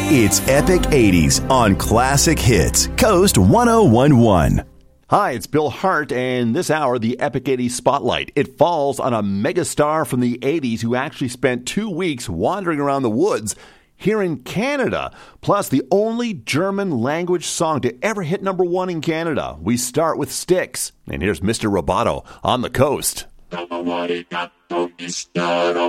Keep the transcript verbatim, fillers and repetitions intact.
It's Epic eighties on Classic Hits, Coast one oh one point one. Hi, it's Bill Hart, and this hour, the Epic eighties Spotlight. It falls on a megastar from the eighties who actually spent two weeks wandering around the woods here in Canada, plus the only German language song to ever hit number one in Canada. We start with Styx, and here's Mister Roboto on the Coast.